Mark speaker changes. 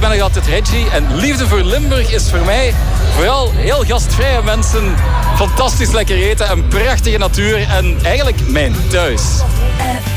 Speaker 1: ben nog altijd Reggie. En liefde voor Limburg is voor mij vooral heel gastvrije mensen, fantastisch lekker eten, een prachtige natuur en eigenlijk mijn thuis.